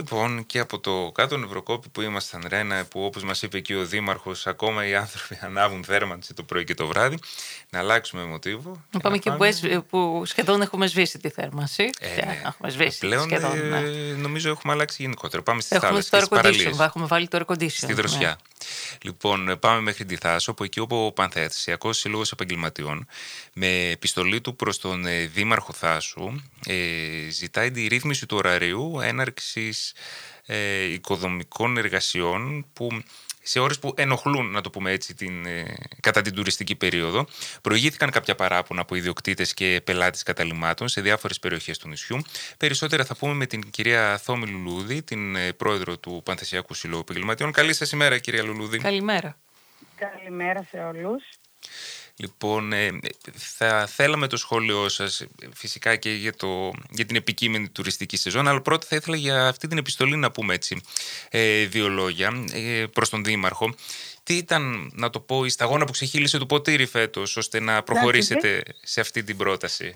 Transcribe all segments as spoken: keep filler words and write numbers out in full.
Λοιπόν, και από το κάτω Νευροκόπη που ήμασταν, Ρένα, που όπως μας είπε και ο Δήμαρχος, ακόμα οι άνθρωποι ανάβουν θέρμανση το πρωί και το βράδυ, να αλλάξουμε μοτίβο. Να πάμε και πάμε... που, που σχεδόν έχουμε σβήσει τη θέρμανση. Ε, ναι. Έχουμε σβήσει πλέον, σχεδόν, ναι. ε, νομίζω έχουμε αλλάξει γενικότερα. Πάμε στις έχουμε θάλασσες το και στις παραλίες. Έχουμε βάλει το air condition. Στη δροσιά. Ναι. Λοιπόν, πάμε μέχρι τη Θάσο, όπου εκεί όπου ο Πανθεατρησιακός Σύλλογος Επαγγελματιών, με επιστολή του προς τον ε, Δήμαρχο Θάσου, ε, ζητάει τη ρύθμιση του ωραρίου έναρξης ε, οικοδομικών εργασιών που σε ώρες που ενοχλούν, να το πούμε έτσι, την, ε, κατά την τουριστική περίοδο. Προηγήθηκαν κάποια παράπονα από ιδιοκτήτες και πελάτες καταλυμάτων σε διάφορες περιοχές του νησιού. Περισσότερα θα πούμε με την κυρία Θόμη Λουλούδη, την ε, πρόεδρο του Πανθεσσιακού Συλλόγου Επαγγελματιών. Καλή σας ημέρα, κυρία Λουλούδη. Καλημέρα. Καλημέρα σε όλους. Λοιπόν, ε, θα θέλαμε το σχόλιο σας φυσικά και για, το, για την επικείμενη τουριστική σεζόν, αλλά πρώτα θα ήθελα για αυτή την επιστολή να πούμε έτσι ε, δύο λόγια ε, προς τον Δήμαρχο. Τι ήταν, να το πω, η σταγόνα που ξεχύλισε το ποτήρι φέτος, ώστε να προχωρήσετε σε αυτή την πρόταση?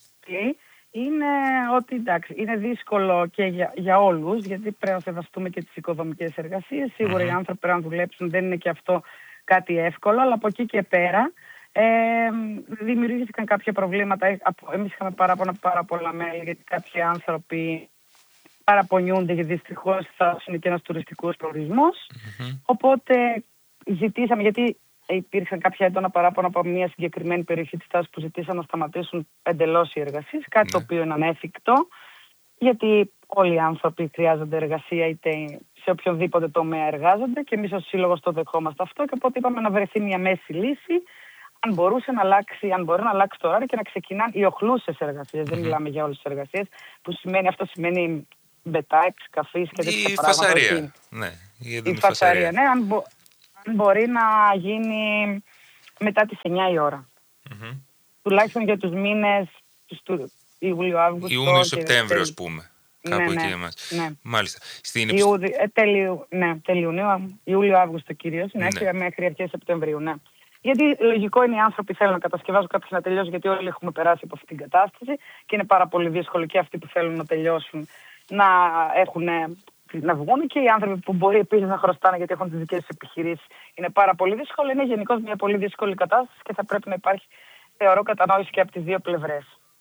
Είναι ότι εντάξει, είναι δύσκολο και για, για όλους, γιατί πρέπει να σεβαστούμε και τις οικοδομικές εργασίες. Σίγουρα mm-hmm. οι άνθρωποι πρέπει να δουλέψουν, δεν είναι και αυτό κάτι εύκολο, αλλά από εκεί και πέρα Ε, δημιουργήθηκαν κάποια προβλήματα. Εμείς είχαμε παράπονα από πάρα πολλά μέλη, γιατί κάποιοι άνθρωποι παραπονιούνται γιατί δυστυχώς θα είναι και ένας τουριστικός προορισμός. Mm-hmm. Οπότε ζητήσαμε, γιατί υπήρξαν κάποια έντονα παράπονα από μια συγκεκριμένη περιοχή της Θάσης που ζητήσαν να σταματήσουν εντελώς οι εργασίες, κάτι mm-hmm. το οποίο είναι ανέφικτο, γιατί όλοι οι άνθρωποι χρειάζονται εργασία, είτε σε οποιοδήποτε τομέα εργάζονται, και εμείς ως σύλλογος το δεχόμαστε αυτό, και οπότε είπαμε να βρεθεί μια μέση λύση. Αν μπορούσε να αλλάξει, αν μπορεί να αλλάξει το ωράριο και να ξεκινάνε οι οχλούσες εργασίες. Mm-hmm. Δεν μιλάμε για όλες τις εργασίες, που σημαίνει, αυτό σημαίνει μπετάξ, καφής και τέτοια πράγματα. Φασαρία. Ναι, η, η φασαρία. Ναι, αν, μπο, αν μπορεί να γίνει μετά τις εννιά η ώρα. Mm-hmm. Τουλάχιστον για τους μήνες του Ιούλιο-Αύγουστο. Ιούνιο-Σεπτέμβριο, ας πούμε. Κάπου ναι, εκεί ναι, εμάς. Ναι. Μάλιστα. Στην Ιούδη, ε, τέλειο, ναι, Ιουνίου, Ιούλιο-Αύγουστο κυρίως, ναι, ναι. μέχρι αρχές Σεπτεμβρίου, ναι. Γιατί λογικό είναι οι άνθρωποι θέλουν να κατασκευάζουν, κάποιοι να τελειώσουν, γιατί όλοι έχουμε περάσει από αυτή την κατάσταση και είναι πάρα πολύ δύσκολο και αυτοί που θέλουν να τελειώσουν να, έχουν, να βγουν, και οι άνθρωποι που μπορεί επίσης να χρωστάνε γιατί έχουν τις δικές τους επιχειρήσεις. Είναι πάρα πολύ δύσκολο. Είναι γενικώς μια πολύ δύσκολη κατάσταση και θα πρέπει να υπάρχει, θεωρώ, κατανόηση και από τις δύο πλευρές.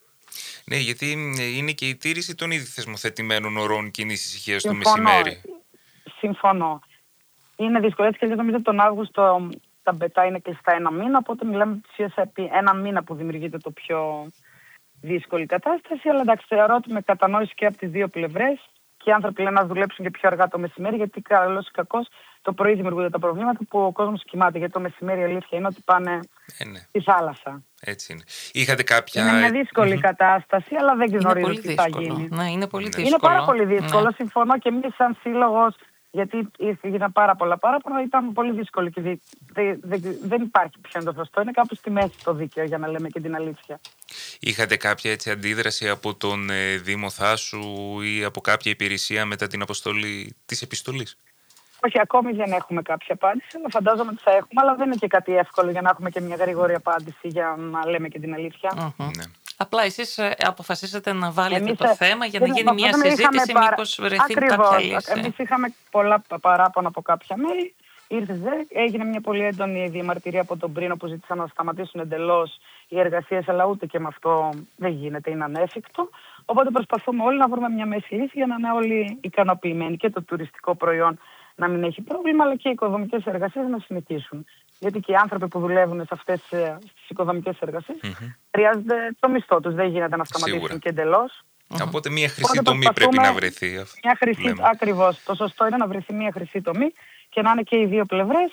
Ναι, γιατί είναι και η τήρηση των ήδη θεσμοθετημένων ωρών κοινής ησυχίας το μεσημέρι. Συμφωνώ. Είναι δύσκολο. Έτσι και νομίζω τον Αύγουστο τα μπετά είναι κλειστά ένα μήνα, οπότε μιλάμε σε ένα μήνα που δημιουργείται το πιο δύσκολη κατάσταση. Αλλά εντάξει, θεωρώ ότι με κατανόηση και από τις δύο πλευρές, και οι άνθρωποι λένε να δουλέψουν και πιο αργά το μεσημέρι, γιατί καλώς ή κακώς το πρωί δημιουργούνται τα προβλήματα που ο κόσμος κοιμάται. Γιατί το μεσημέρι η αλήθεια είναι ότι πάνε ε, ναι. στη θάλασσα. Έτσι είναι. Είχατε κάποια... Είναι μια δύσκολη mm-hmm. κατάσταση, αλλά δεν γνωρίζω τι δύσκολο. θα γίνει. Ναι, είναι πολύ δύσκολο. Είναι πάρα πολύ δύσκολο. Ναι. Συμφωνώ, και εμείς σαν σύλλογος, γιατί έγιναν πάρα πολλά παράπονα, ήταν πολύ δύσκολο και δι... δε, δε, δεν υπάρχει ποιο είναι το σωστό. Είναι κάπου στη μέση το δίκαιο, για να λέμε και την αλήθεια. Είχατε κάποια έτσι αντίδραση από τον ε, Δήμο Θάσου ή από κάποια υπηρεσία μετά την αποστολή της επιστολής? Όχι, ακόμη δεν έχουμε κάποια απάντηση, αλλά φαντάζομαι ότι θα έχουμε, αλλά δεν είναι και κάτι εύκολο για να έχουμε και μια γρήγορη απάντηση, για να λέμε και την αλήθεια. Uh-huh. Ναι. Απλά εσείς αποφασίσατε να βάλετε εμείς, το θέμα για να γίνει μια συζήτηση, παρα... μήπως βρεθεί Ακριβώς, κάποια λύση. Εμείς είχαμε πολλά παράπονα από κάποια μέλη. Ήρθε δε, έγινε μια πολύ έντονη διαμαρτυρία από τον Πρίνο που ζήτησαν να σταματήσουν εντελώς οι εργασίες, αλλά ούτε και με αυτό δεν γίνεται, είναι ανέφικτο. Οπότε προσπαθούμε όλοι να βρούμε μια μέση λύση για να είναι όλοι ικανοποιημένοι, και το τουριστικό προϊόν να μην έχει πρόβλημα, αλλά και οι οικοδομικές εργασίες να συνεχίσουν. Γιατί και οι άνθρωποι που δουλεύουν σε αυτές τις οικοδομικές εργασίες mm-hmm. χρειάζεται το μισθό τους. Δεν γίνεται να σταματήσουν Σίγουρα. και εντελώς. Mm-hmm. Οπότε μια χρυσή τομή πρέπει να βρεθεί. Μια χρυσή, ακριβώς. Το σωστό είναι να βρεθεί μια χρυσή τομή και να είναι και οι δύο πλευρές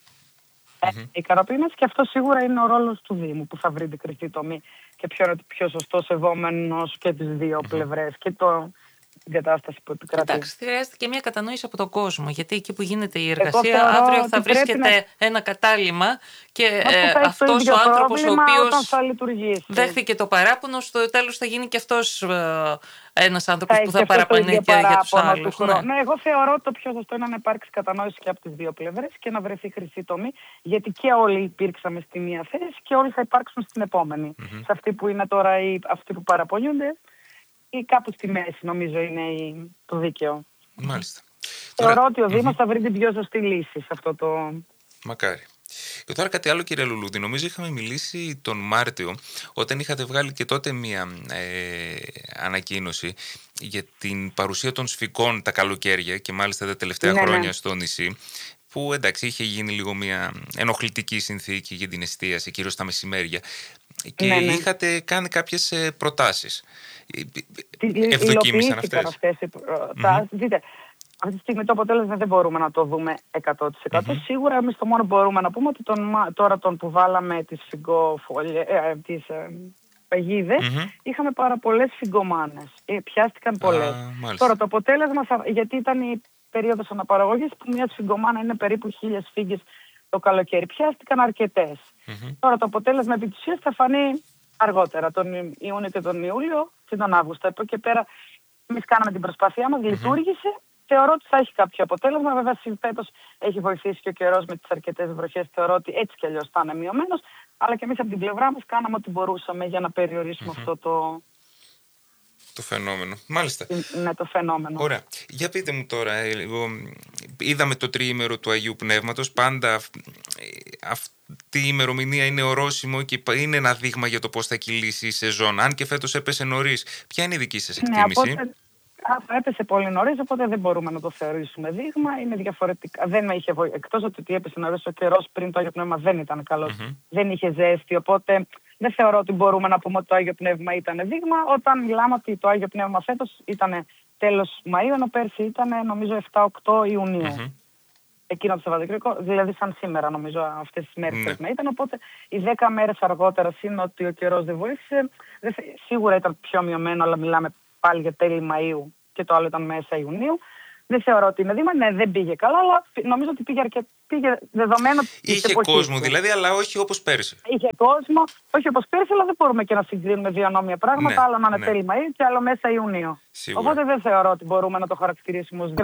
mm-hmm. ικανοποιημένες. Και αυτό σίγουρα είναι ο ρόλος του Δήμου, που θα βρει την χρυσή τομή και ποιο είναι το πιο σωστό, σεβόμενος και τις δύο mm-hmm. πλευρές. Και το... την κατάσταση που επικρατεί. Εντάξει, χρειάζεται και μια κατανόηση από τον κόσμο. Γιατί εκεί που γίνεται η εργασία, αύριο θα βρίσκεται να... ένα κατάλημα και ε, αυτός ο άνθρωπος ο οποίος δέχθηκε το παράπονο, στο τέλος θα γίνει και αυτός ε, ένας άνθρωπος που θα παραπονέει και για τους άλλους. Ναι. ναι, εγώ θεωρώ το πιο σωστό είναι να υπάρξει κατανόηση και από τις δύο πλευρές και να βρεθεί χρυσή τομή, γιατί και όλοι υπήρξαμε στη μία θέση και όλοι θα υπάρξουν στην επόμενη. Mm-hmm. Σε αυτή που είναι τώρα οι, αυτοί που παραπονιούνται. Ή κάπου στη μέση, νομίζω, είναι το δίκαιο. Μάλιστα. Θεωρώ τώρα... ότι ο Δήμος mm-hmm. θα βρει την πιο σωστή λύση σε αυτό το... Μακάρι. Και τώρα κάτι άλλο, κύριε Λουλούδη. Νομίζω είχαμε μιλήσει τον Μάρτιο, όταν είχατε βγάλει και τότε μία ε, ανακοίνωση για την παρουσία των σφυγγών τα καλοκαίρια και μάλιστα τα τελευταία ναι, χρόνια ναι. στο νησί, που εντάξει είχε γίνει λίγο μία ενοχλητική συνθήκη για την εστίαση, κυρίως στα μεσημέρια. Και ναι, ναι. είχατε κάνει κάποιες προτάσεις. Ευδοκίμησαν αυτές. αυτές οι προτάσεις. Mm-hmm. Δείτε, αυτή τη στιγμή το αποτέλεσμα δεν μπορούμε να το δούμε εκατό τοις εκατό. Mm-hmm. Σίγουρα εμείς το μόνο που μπορούμε να πούμε ότι τον, τώρα τον που βάλαμε τις φυγκοφολιές, ε, τις ε, παγίδες, mm-hmm. είχαμε πάρα πολλές φυγκομάνες. Ε, πιάστηκαν πολλές. Ah, τώρα το αποτέλεσμα, θα, γιατί ήταν η περίοδος αναπαραγωγής που μια σφυγκομάνα είναι περίπου χίλιες φύγες το καλοκαίρι. Πιάστηκαν αρκετές. Mm-hmm. Τώρα το αποτέλεσμα επί της ουσίας θα φανεί αργότερα, τον Ιούνιο και τον Ιούλιο και τον Αύγουστο. Από εκεί πέρα εμείς κάναμε την προσπάθειά μας, mm-hmm. λειτουργήσε. Θεωρώ ότι θα έχει κάποιο αποτέλεσμα. Βέβαια, φέτος έχει βοηθήσει και ο καιρός με τις αρκετές βροχές. Θεωρώ ότι έτσι κι αλλιώς θα είναι μειωμένος. Αλλά και εμείς από την πλευρά μας κάναμε ό,τι μπορούσαμε για να περιορίσουμε mm-hmm. αυτό το... το φαινόμενο. Μάλιστα. Ναι, το φαινόμενο. Ωραία. Για πείτε μου τώρα, εγώ, είδαμε το τριήμερο του Αγίου Πνεύματος. Πάντα αυτή η ημερομηνία είναι ορόσημο και είναι ένα δείγμα για το πώς θα κυλήσει η σεζόν. Αν και φέτος έπεσε νωρίς, ποια είναι η δική σας εκτίμηση? Ναι, από... έπεσε πολύ νωρίς, οπότε δεν μπορούμε να το θεωρήσουμε δείγμα. Είναι διαφορετικά. Δεν είχε βο... Εκτός ότι έπεσε νωρίς, ο καιρός πριν το Άγιο Πνεύμα δεν ήταν καλός. Mm-hmm. Δεν είχε ζέστη, οπότε δεν θεωρώ ότι μπορούμε να πούμε ότι το Άγιο Πνεύμα ήταν δείγμα. Όταν μιλάμε ότι το Άγιο Πνεύμα φέτος ήταν τέλος Μαΐου, ενώ πέρσι ήταν νομίζω επτά οκτώ Ιουνίου. Mm-hmm. Εκείνο το Σαββατοκύριακο, δηλαδή σαν σήμερα νομίζω αυτές τις μέρες mm-hmm. πρέπει να ήταν. Οπότε οι δέκα μέρες αργότερα, σύν ότι ο καιρός δεν βοήθησε, δεν... σίγουρα ήταν πιο μειωμένο, αλλά μιλάμε πάλι για τέλη Μαΐου και το άλλο ήταν μέσα Ιουνίου. Δεν θεωρώ ότι είναι δείγμα. Ναι, δεν πήγε καλά, αλλά νομίζω ότι πήγε, αρκετ... πήγε δεδομένο. Είχε κόσμο δηλαδή, αλλά όχι όπως πέρσι. Είχε κόσμο, όχι όπως πέρσι, αλλά δεν μπορούμε και να συγκρίνουμε δύο ανώμια πράγματα. Ναι, άλλο να είναι ναι. τέλη Μαΐου και άλλο μέσα Ιουνίου. Σίγουρα. Οπότε δεν θεωρώ ότι μπορούμε να το χαρακτηρίσουμε ως